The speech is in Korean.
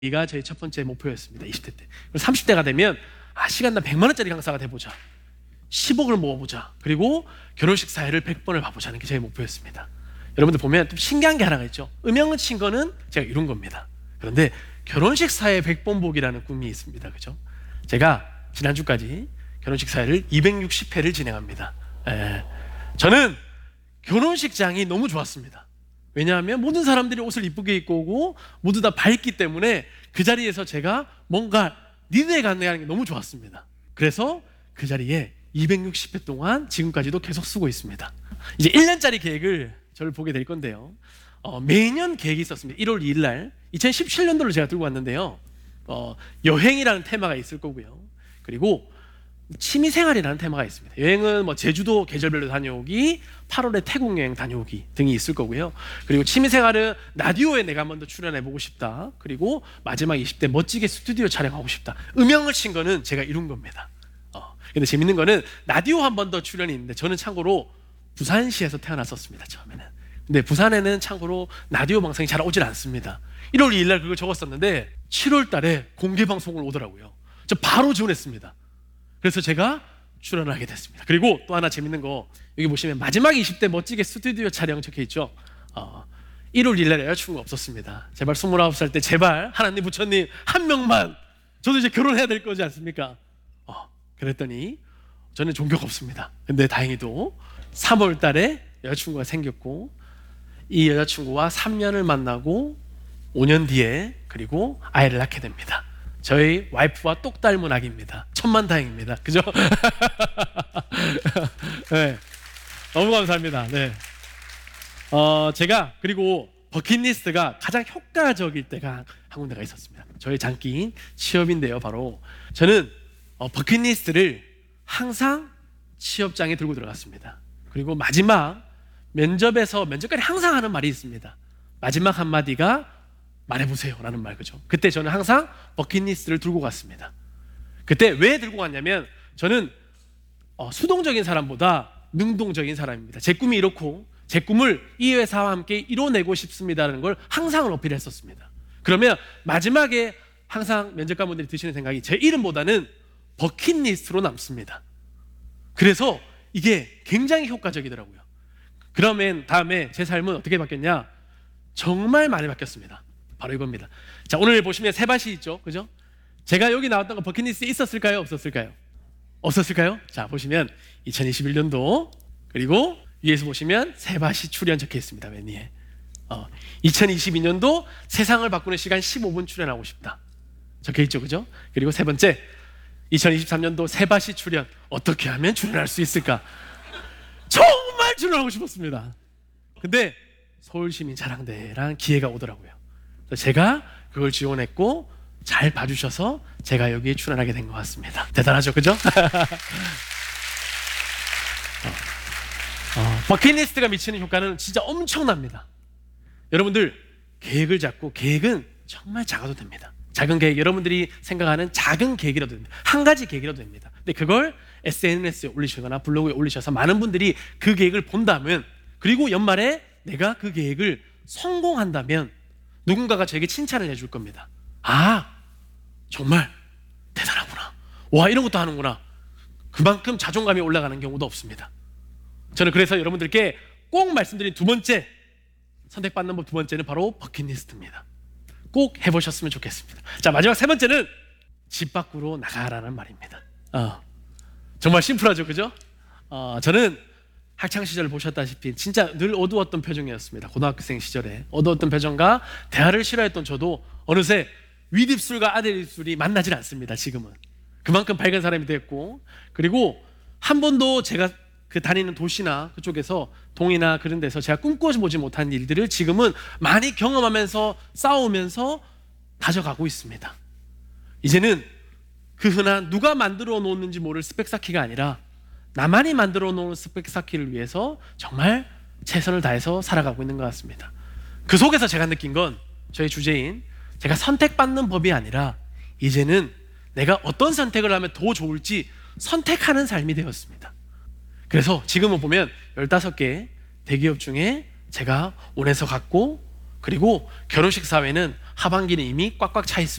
이가 저희 첫 번째 목표였습니다. 20대 때. 그리고 30대가 되면 시간당 100만 원짜리 강사가 돼보자. 10억을 모아보자. 그리고 결혼식 사회를 100번을 봐보자는 게 저희 목표였습니다. 여러분들 보면 좀 신기한 게 하나가 있죠. 음영을 친 거는 제가 이룬 겁니다. 그런데 결혼식 사회 100번 보기라는 꿈이 있습니다. 그죠? 제가 지난주까지 결혼식 사회를 260회를 진행합니다. 저는 결혼식장이 너무 좋았습니다. 왜냐하면 모든 사람들이 옷을 이쁘게 입고 오고 모두 다 밝기 때문에 그 자리에서 제가 뭔가 리드해 가는 게 너무 좋았습니다. 그래서 그 자리에 260회 동안 지금까지도 계속 쓰고 있습니다. 이제 1년짜리 계획을 저를 보게 될 건데요. 매년 계획이 있었습니다. 1월 2일 날 2017년도를 제가 들고 왔는데요. 여행이라는 테마가 있을 거고요. 그리고 취미생활이라는 테마가 있습니다. 여행은 제주도 계절별로 다녀오기, 8월에 태국 여행 다녀오기 등이 있을 거고요. 그리고 취미생활은 라디오에 내가 한번 더 출연해보고 싶다. 그리고 마지막 20대 멋지게 스튜디오 촬영하고 싶다. 음영을 친 거는 제가 이룬 겁니다. 근데 재밌는 거는 라디오 한 번 더 출연이 있는데 저는 참고로 부산시에서 태어났었습니다. 처음에는. 근데 부산에는 참고로 라디오 방송이 잘 오질 않습니다. 1월 2일 날 그걸 적었었는데 7월 달에 공개 방송을 오더라고요. 저 바로 지원했습니다. 그래서 제가 출연을 하게 됐습니다. 그리고 또 하나 재밌는 거 여기 보시면 마지막 20대 멋지게 스튜디오 촬영 적혀 있죠. 1월 1일 날 여자친구가 없었습니다. 제발 29살 때 제발 하나님 부처님 한 명만 저도 이제 결혼해야 될 거지 않습니까? 그랬더니 저는 종교가 없습니다. 근데 다행히도 3월 달에 여자친구가 생겼고 이 여자친구와 3년을 만나고 5년 뒤에 그리고 아이를 낳게 됩니다. 저희 와이프와 똑 닮은 아기입니다. 천만다행입니다. 그죠? 네, 너무 감사합니다. 네. 제가 그리고 버킷리스트가 가장 효과적일 때가 한 군데가 있었습니다. 저의 장기인 취업인데요. 바로 저는 버킷리스트를 항상 취업장에 들고 들어갔습니다. 그리고 마지막 면접까지 항상 하는 말이 있습니다. 마지막 한마디가 말해보세요 라는 말. 그죠? 그때 저는 항상 버킷리스트를 들고 갔습니다. 그때 왜 들고 갔냐면 저는 수동적인 사람보다 능동적인 사람입니다. 제 꿈이 이렇고 제 꿈을 이 회사와 함께 이뤄내고 싶습니다라는 걸 항상 어필했었습니다. 그러면 마지막에 항상 면접관분들이 드시는 생각이 제 이름보다는 버킷리스트로 남습니다. 그래서 이게 굉장히 효과적이더라고요. 그러면 다음에 제 삶은 어떻게 바뀌었냐? 정말 많이 바뀌었습니다. 바로 이겁니다. 자, 오늘 보시면 세밭이 있죠, 그죠? 제가 여기 나왔던 거 버킷리스트에 있었을까요? 없었을까요? 없었을까요? 자, 보시면 2021년도 그리고 위에서 보시면 세밭이 출연 적혀 있습니다. 맨 위에 2022년도 세상을 바꾸는 시간 15분 출연하고 싶다 적혀 있죠, 그죠? 그리고 세 번째 2023년도 세밭이 출연 어떻게 하면 출연할 수 있을까? 정말 출연하고 싶었습니다. 근데 서울시민자랑대회랑 기회가 오더라고요. 그래서 제가 그걸 지원했고 잘 봐주셔서 제가 여기에 출연하게 된 것 같습니다. 대단하죠, 그죠? 버킷리스트가 미치는 효과는 진짜 엄청납니다. 여러분들 계획을 잡고 계획은 정말 작아도 됩니다. 작은 계획, 여러분들이 생각하는 작은 계획이라도 됩니다. 한 가지 계획이라도 됩니다. 근데 그걸 SNS에 올리시거나 블로그에 올리셔서 많은 분들이 그 계획을 본다면, 그리고 연말에 내가 그 계획을 성공한다면 누군가가 저에게 칭찬을 해줄 겁니다. 정말 대단하구나. 와, 이런 것도 하는구나. 그만큼 자존감이 올라가는 경우도 없습니다. 저는 그래서 여러분들께 꼭 말씀드린 두 번째, 선택받는 법 두 번째는 바로 버킷리스트입니다. 꼭 해보셨으면 좋겠습니다. 자, 마지막 세 번째는 집 밖으로 나가라는 말입니다. 정말 심플하죠, 그죠? 저는 학창시절 보셨다시피 진짜 늘 어두웠던 표정이었습니다. 고등학생 시절에 어두웠던 표정과 대화를 싫어했던 저도 어느새 윗입술과 아랫입술이 만나질 않습니다. 지금은 그만큼 밝은 사람이 됐고, 그리고 한 번도 제가 다니는 도시나 그쪽에서 동이나 그런 데서 제가 꿈꿔보지 못한 일들을 지금은 많이 경험하면서 싸우면서 다져가고 있습니다. 이제는 그 흔한 누가 만들어 놓는지 모를 스펙 쌓기가 아니라 나만이 만들어 놓은 스펙 쌓기를 위해서 정말 최선을 다해서 살아가고 있는 것 같습니다. 그 속에서 제가 느낀 건 저희 주제인 제가 선택받는 법이 아니라 이제는 내가 어떤 선택을 하면 더 좋을지 선택하는 삶이 되었습니다. 그래서 지금은 보면 15개 대기업 중에 제가 원해서 갔고 그리고 결혼식 사회는 하반기는 이미 꽉꽉 차 있습니다.